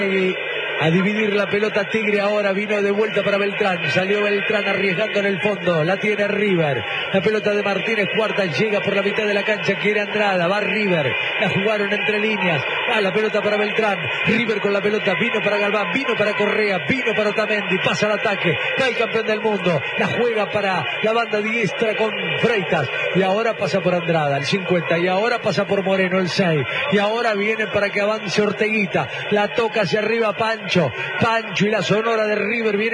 A dividir la pelota Tigre ahora, vino de vuelta para Beltrán, salió Beltrán arriesgando en el fondo, la tiene River, la pelota de Martínez Cuarta, llega por la mitad de la cancha, quiere Andrada, va River, la jugaron entre líneas, va la pelota para Beltrán, River con la pelota, vino para Galván, vino para Correa, vino para Otamendi, pasa al ataque, va el campeón del mundo, la juega para la banda diestra con Freitas, y ahora pasa por Andrada, el 50, y ahora pasa por Moreno, el 6, y ahora viene para que avance Orteguita, la toca hacia arriba Pancho y la sonora de River, viene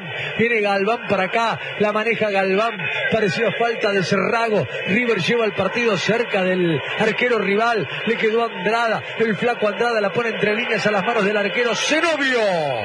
Galván para acá, la maneja Galván, pareció falta de Cerrago, River lleva el partido cerca del arquero rival, le quedó Andrada, el flaco Andrada la pone entre líneas a las manos del arquero Zenobio.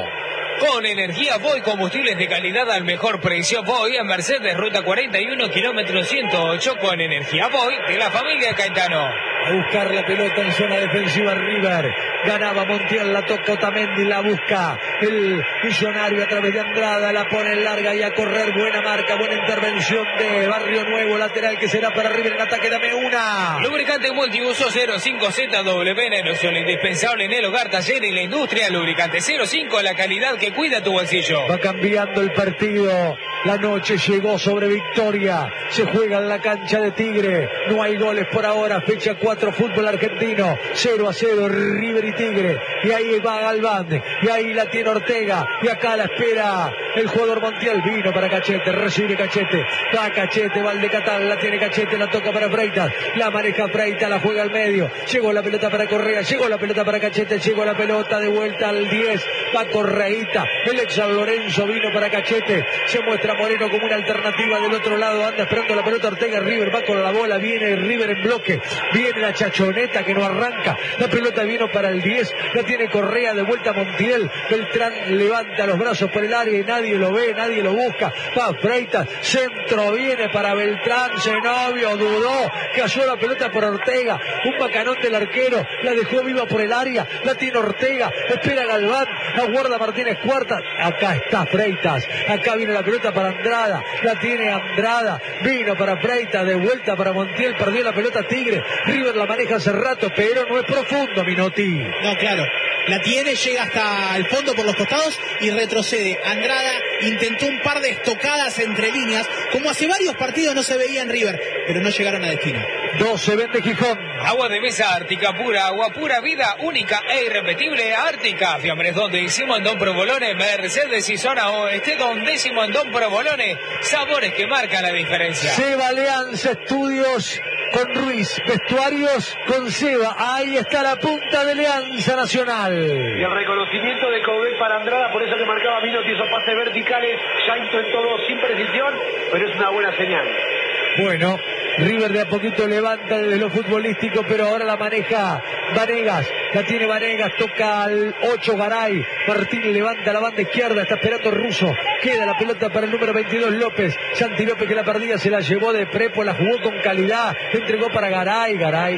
Con energía Voy, combustibles de calidad al mejor precio. Voy a Mercedes, ruta 41, kilómetro 108, con energía Voy de la familia Caetano. A buscar la pelota en zona defensiva River, ganaba Montiel, la toca Otamendi, la busca el millonario a través de Andrada, la pone en larga y a correr, buena marca, buena intervención de Barrio Nuevo, lateral que será para River en ataque, dame una. Lubricante multiuso 05ZW, en erosión indispensable en el hogar, taller y la industria. Lubricante 05, la calidad que cuida tu bolsillo. Va cambiando el partido, la noche llegó sobre Victoria, se juega en la cancha de Tigre, no hay goles por ahora, fecha 4, fútbol argentino, 0-0, River y Tigre, y ahí va Galván, y ahí la tiene Ortega, y acá la espera el jugador Montiel, vino para Cachete, recibe Cachete, va Cachete, va el de Catán, la tiene Cachete, la toca para Freitas, la maneja Freitas, la juega al medio, llegó la pelota para Correa, llegó la pelota para Cachete, llegó la pelota de vuelta al 10, va Correita, el ex San Lorenzo vino para Cachete, se muestra Moreno como una alternativa del otro lado, anda esperando la pelota Ortega, River va con la bola, viene River en bloque, viene la chachoneta que no arranca, la pelota vino para el 10, la tiene Correa, de vuelta Montiel, Beltrán levanta los brazos por el área y nadie lo ve, nadie lo busca, va Freitas, centro viene para Beltrán, Zenobio dudó, cayó la pelota por Ortega, un bacanón del arquero, la dejó viva por el área, la tiene Ortega, espera Galván, la guarda Martínez Cuarta, acá está Freitas, acá viene la pelota para Andrada, la tiene Andrada, vino para Freitas, de vuelta para Montiel, perdió la pelota Tigre, River la maneja hace rato, pero no es profundo, Minotti. No, claro, la tiene, llega hasta el fondo por los costados y retrocede. Andrada intentó un par de estocadas entre líneas, como hace varios partidos no se veía en River, pero no llegaron a destino. 12 vende Gijón. Agua de mesa Ártica, pura agua, pura vida, única e irrepetible. Ártica, Fiambres Don Décimo en Don Provolone, Mercedes y zona oeste, Don Décimo en Don Provolone, sabores que marcan la diferencia. Seba Alianza Estudios con Ruiz, vestuarios con Seba, ahí está la punta de Alianza Nacional. Y el reconocimiento de Coudet para Andrada, por eso que marcaba Minotti esos pases verticales, ya intentó dos sin precisión, pero es una buena señal. Bueno, River de a poquito levanta desde lo futbolístico, pero ahora la maneja Vanegas, la tiene Vanegas, toca al 8 Garay, Martín levanta la banda izquierda, está esperando Russo, queda la pelota para el número 22 López, Santi López que la perdía, se la llevó de Prepo, la jugó con calidad, entregó para Garay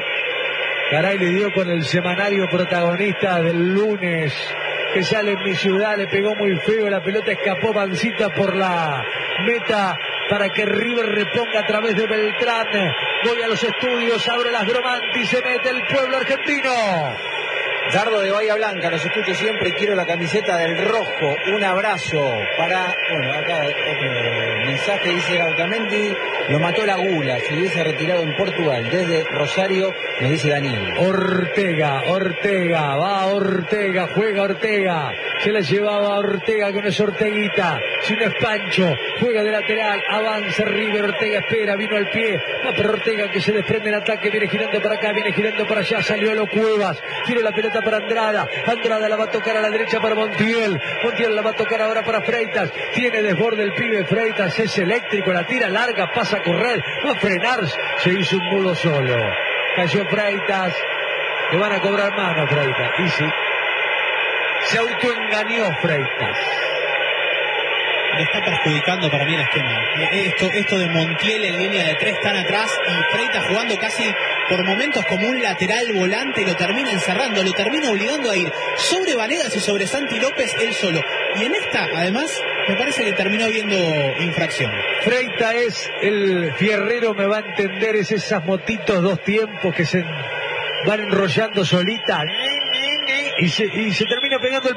le dio con el semanario protagonista del lunes, que sale en mi ciudad, le pegó muy feo, la pelota escapó mansita por la meta, para que River reponga a través de Beltrán. Voy a los estudios, abro las Gromanti, se mete el pueblo argentino. Dardo de Bahía Blanca, los escucho siempre, quiero la camiseta del rojo, un abrazo para, bueno, acá otro mensaje, dice Otamendi, lo mató la gula, se hubiese retirado en Portugal, desde Rosario, nos dice Daniel. Ortega, va Ortega, juega Ortega, se la llevaba Ortega, que no es Orteguita, sino es Pancho, juega de lateral, avanza River, Ortega espera, vino al pie, va por Ortega que se desprende el ataque, viene girando para acá, viene girando para allá, salió Lo Cuevas, tiró la pelota para Andrada la va a tocar a la derecha para Montiel la va a tocar ahora para Freitas, tiene desborde el pibe Freitas, es eléctrico, la tira larga, pasa a correr, va a frenar, se hizo un mudo solo, cayó Freitas, le van a cobrar mano a Freitas, y sí, se autoengañó Freitas. Le está perjudicando para mí el esquema. Esto de Montiel en línea de 3 tan atrás y Freitas jugando casi por momentos como un lateral volante, lo termina encerrando, lo termina obligando a ir sobre Vanegas y sobre Santi López él solo. Y en esta, además, me parece que terminó viendo infracción. Freitas es el fierrero, me va a entender, es esas motitos 2 tiempos que se van enrollando solitas y se termina pegando el